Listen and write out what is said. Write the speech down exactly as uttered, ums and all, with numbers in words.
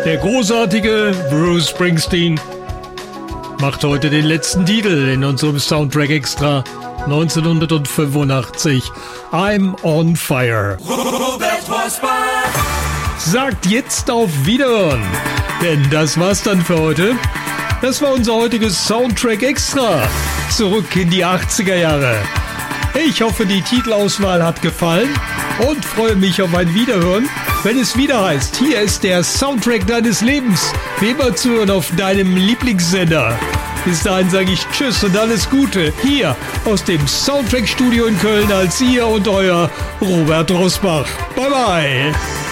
Der großartige Bruce Springsteen macht heute den letzten Titel in unserem Soundtrack Extra neunzehnhundertfünfundachtzig. I'm on fire. Robert Rosbach Sagt jetzt auf Wiederhören, denn das war's dann für heute. Das war unser heutiges Soundtrack Extra. Zurück in die achtziger Jahre. Ich hoffe, die Titelauswahl hat gefallen und freue mich auf ein Wiederhören, wenn es wieder heißt, hier ist der Soundtrack deines Lebens. Wie immer zu hören auf deinem Lieblingssender. Bis dahin sage ich Tschüss und alles Gute hier aus dem Soundtrack-Studio in Köln als ihr und euer Robert Rosbach. Bye bye.